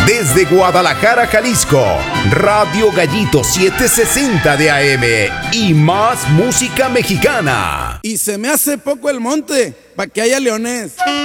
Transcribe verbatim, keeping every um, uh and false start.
Desde Guadalajara, Jalisco, Radio Gallito setecientos sesenta de A M y más música mexicana. Y se me hace poco el monte, pa' que haya leones.